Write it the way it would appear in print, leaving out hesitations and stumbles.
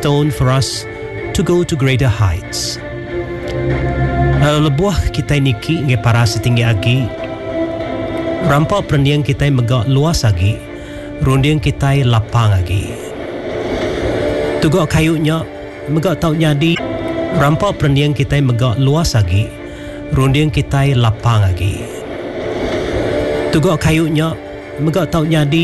stone for us to go to greater heights. Lebuah kita niki nge para setinggi agi. Rampa prendiang kita megak luas agi. Rundiang kita lapang agi. Tugak kayunya megak tau nyadi. Rampa prendiang kita megak luas agi. Rundiang kita lapang agi. Tugak kayunya megak tau nyadi.